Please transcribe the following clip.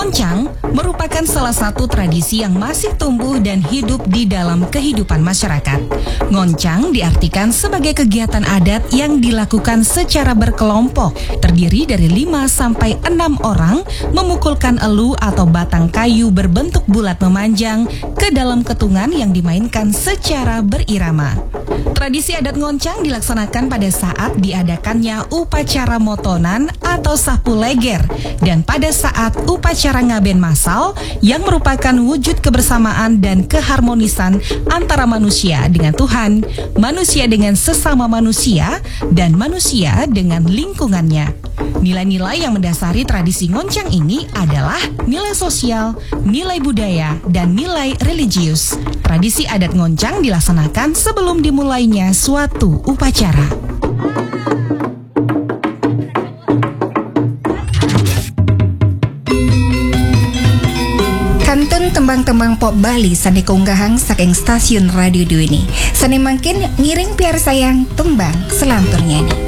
Ngoncang merupakan salah satu tradisi yang masih tumbuh dan hidup di dalam kehidupan masyarakat. Ngoncang diartikan sebagai kegiatan adat yang dilakukan secara berkelompok, terdiri dari 5-6 orang memukulkan elu atau batang kayu berbentuk bulat memanjang ke dalam ketungan yang dimainkan secara berirama. Tradisi adat ngoncang dilaksanakan pada saat diadakannya upacara motonan atau sapu leger dan pada saat upacara ngaben masal yang merupakan wujud kebersamaan dan keharmonisan antara manusia dengan Tuhan, manusia dengan sesama manusia, dan manusia dengan lingkungannya. Nilai-nilai yang mendasari tradisi ngoncang ini adalah nilai sosial, nilai budaya, dan nilai religius. Tradisi adat ngoncang dilaksanakan sebelum dimulainya suatu upacara. Kantun tembang-tembang pop Bali sane keunggahang saking stasiun radio Dwi ini. Sane mangkin ngiring piar sayang tembang selanturnya nih.